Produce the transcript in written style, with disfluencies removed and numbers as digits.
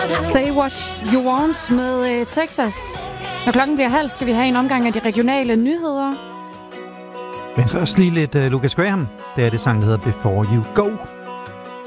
Say What You Want med Texas. Når klokken bliver halv, skal vi have en omgang af de regionale nyheder. Men først lige lidt Lucas Graham. Det er det sang, der hedder Before You Go.